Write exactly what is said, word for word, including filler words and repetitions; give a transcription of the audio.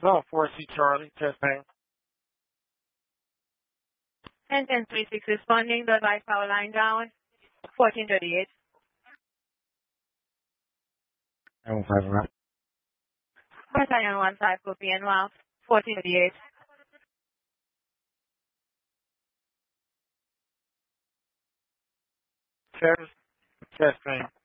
Oh, four C Charlie, testing. And ten three six responding, the live power line down, fourteen thirty-eight. nine one five around. Battalion one five, copy and well, fourteen thirty-eight. Test, testing.